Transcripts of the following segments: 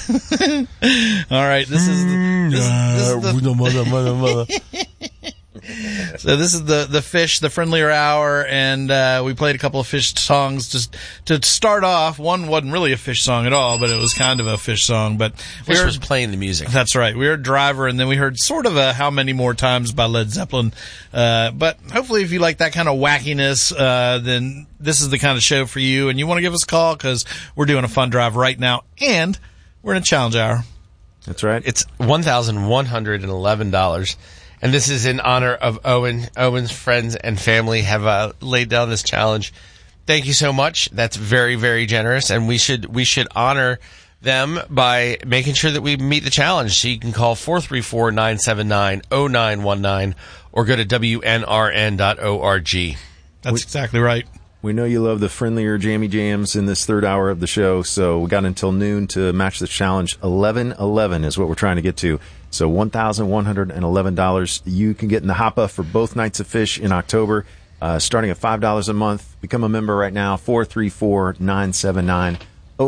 All right, this is So this is the fish, the friendlier hour, and we played a couple of fish songs just to start off. One wasn't really a fish song at all, but it was kind of a fish song. But Fish was playing the music. That's right. We heard Driver, and then we heard sort of a How Many More Times by Led Zeppelin. But hopefully if you like that kind of wackiness, then this is the kind of show for you, and you want to give us a call because we're doing a fun drive right now, and we're in a challenge hour. That's right. It's $1,111. And this is in honor of Owen. Owen's friends and family have laid down this challenge. Thank you so much. That's very, very generous, and we should honor them by making sure that we meet the challenge. So you can call 434-979-0919 or go to WNRN.org. That's exactly right. We know you love the friendlier jammy jams in this third hour of the show, so we got until noon to match the challenge. 11:11 is what we're trying to get to. So $1,111 you can get in the hoppa for both nights of fish in October, starting at $5 a month. Become a member right now, 434-979-0919,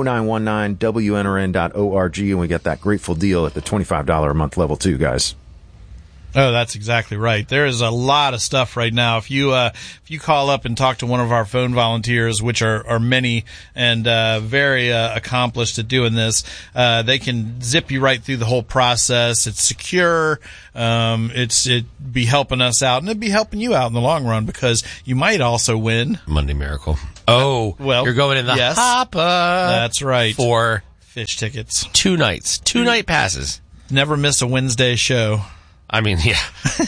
WNRN.org, and we got that grateful deal at the $25 a month level too, guys. Oh, that's exactly right. There is a lot of stuff right now. If you call up and talk to one of our phone volunteers, which are many and very accomplished at doing this, they can zip you right through the whole process. It's secure. It'd be helping us out, and it'd be helping you out in the long run because you might also win Monday Miracle. Oh, well, you're going in the hoppa. That's right. For fish tickets. 2 nights. 2 night passes. Never miss a Wednesday show. I mean, yeah.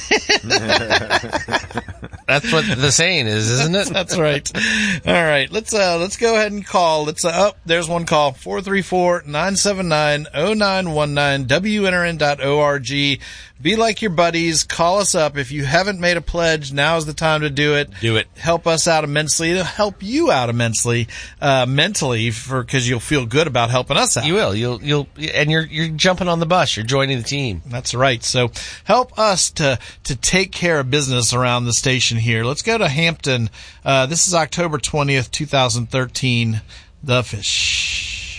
That's what the saying is, isn't it? That's right. All right. Let's go ahead and call. There's one call. 434-979-0919, WNRN.org. Be like your buddies. Call us up. If you haven't made a pledge, now's the time to do it. Do it. Help us out immensely. It'll help you out immensely, mentally, because you'll feel good about helping us out. You will. And you're jumping on the bus. You're joining the team. That's right. So help us to take care of business around the station here. Let's go to Hampton. This is October 20th, 2013. The Fish.